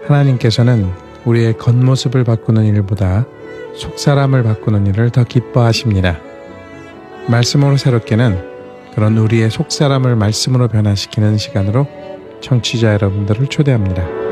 하나님께서는 우리의 겉모습을 바꾸는 일보다 속사람을 바꾸는 일을 더 기뻐하십니다. 말씀으로 새롭게는 그런 우리의 속사람을 말씀으로 변화시키는 시간으로 청취자 여러분들을 초대합니다.